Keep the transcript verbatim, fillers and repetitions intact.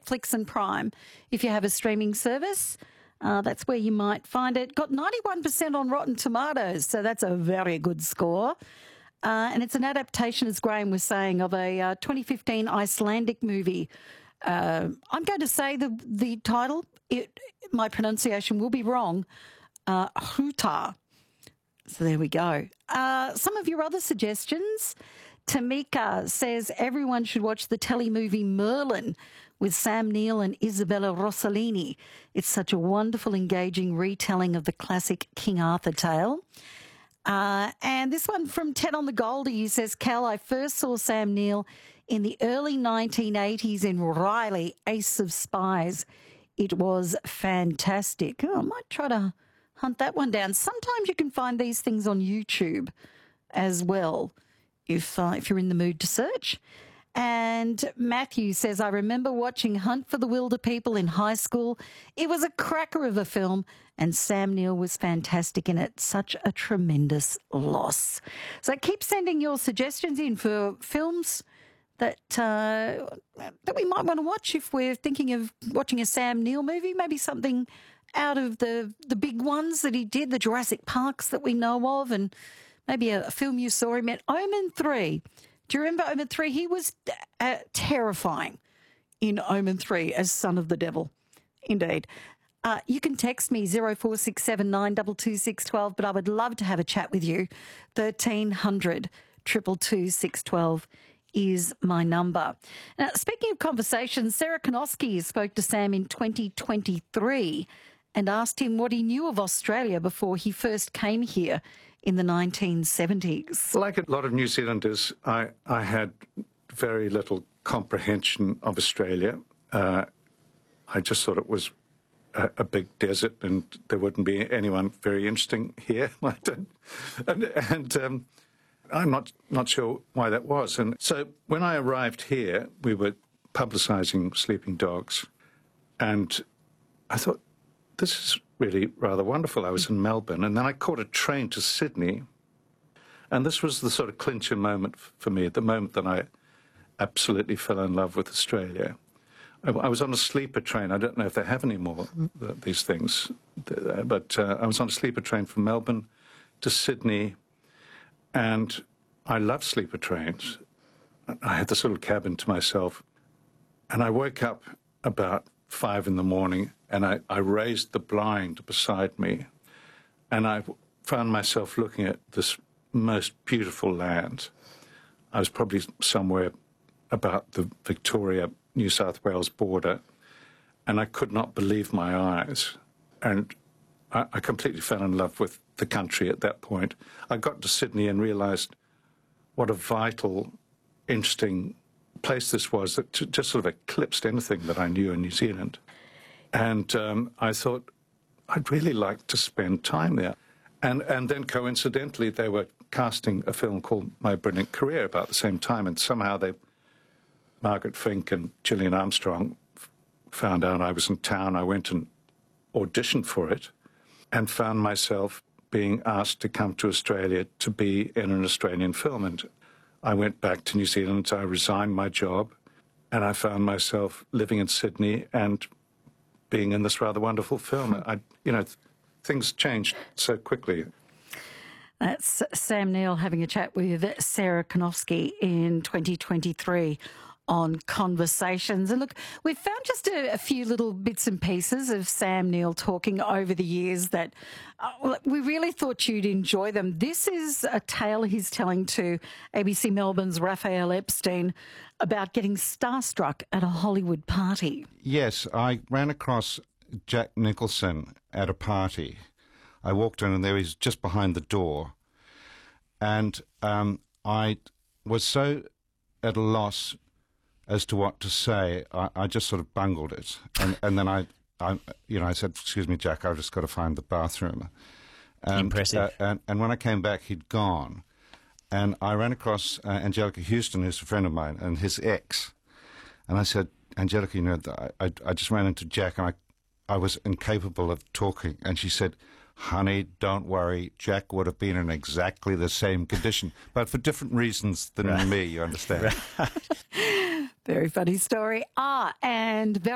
Netflix and Prime. If you have a streaming service, uh, that's where you might find it. Got ninety-one percent on Rotten Tomatoes, so that's a very good score. Uh, and it's an adaptation, as Graham was saying, of a uh, twenty fifteen Icelandic movie. Uh, I'm going to say the the title. It, my pronunciation will be wrong. Uh, Hruta. So there we go. Uh, some of your other suggestions. Tamika says everyone should watch the telemovie Merlin with Sam Neill and Isabella Rossellini. It's such a wonderful, engaging retelling of the classic King Arthur tale. Uh, and this one from Ted on the Goldie, he says, Cal, I first saw Sam Neill in the early nineteen eighties in Riley, Ace of Spies. It was fantastic. Oh, I might try to hunt that one down. Sometimes you can find these things on YouTube as well, if uh, if you're in the mood to search. And Matthew says, I remember watching Hunt for the Wilder People in high school. It was a cracker of a film, and Sam Neill was fantastic in it. Such a tremendous loss. So keep sending your suggestions in for films that uh, that we might want to watch if we're thinking of watching a Sam Neill movie, maybe something out of the, the big ones that he did, the Jurassic Parks that we know of, and maybe a, a film you saw him in. Omen three. Do you remember Omen three? He was uh, terrifying in Omen three as Son of the Devil. Indeed. Uh, you can text me zero four six seven nine two two six one two, but I would love to have a chat with you. thirteen hundred, two two two, six one two is my number. Now, speaking of conversations, Sarah Konoski spoke to Sam in twenty twenty-three and asked him what he knew of Australia before he first came here in the nineteen seventies. Like a lot of New Zealanders, I, I had very little comprehension of Australia. Uh, I just thought it was a, a big desert and there wouldn't be anyone very interesting here. and and um, I'm not, not sure why that was. And so when I arrived here, we were publicising Sleeping Dogs, and I thought, this is really rather wonderful. I was in Melbourne, and then I caught a train to Sydney, and this was the sort of clincher moment for me, the moment that I absolutely fell in love with Australia. I, I was on a sleeper train. I don't know if they have any more, uh, these things, but uh, I was on a sleeper train from Melbourne to Sydney, and I love sleeper trains. I had this little cabin to myself, and I woke up about five in the morning, and I, I raised the blind beside me, and I found myself looking at this most beautiful land. I was probably somewhere about the Victoria, New South Wales border, and I could not believe my eyes. And I, I completely fell in love with the country at that point. I got to Sydney and realised what a vital, interesting place this was that just sort of eclipsed anything that I knew in New Zealand. And um, I thought, I'd really like to spend time there. And, and then coincidentally, they were casting a film called My Brilliant Career about the same time, and somehow they, Margaret Fink and Gillian Armstrong found out I was in town. I went and auditioned for it and found myself being asked to come to Australia to be in an Australian film. And I went back to New Zealand, I resigned my job, and I found myself living in Sydney and being in this rather wonderful film. I, you know, things changed so quickly. That's Sam Neill having a chat with Sarah Konoski in twenty twenty-three on Conversations. And look, we've found just a, a few little bits and pieces of Sam Neill talking over the years that uh, we really thought you'd enjoy them. This is a tale he's telling to A B C Melbourne's Raphael Epstein about getting starstruck at a Hollywood party. Yes, I ran across Jack Nicholson at a party. I walked in and there he was just behind the door. And um, I was so at a loss as to what to say, I, I just sort of bungled it. And, and then I, I, you know, I said, excuse me, Jack, I've just got to find the bathroom. And, Impressive. Uh, and, and when I came back, he'd gone. And I ran across uh, Angelica Houston, who's a friend of mine, and his ex. And I said, Angelica, you know, I, I just ran into Jack, and I, I was incapable of talking. And she said, honey, don't worry, Jack would have been in exactly the same condition, but for different reasons than right. me, you understand. Very funny story. Ah, and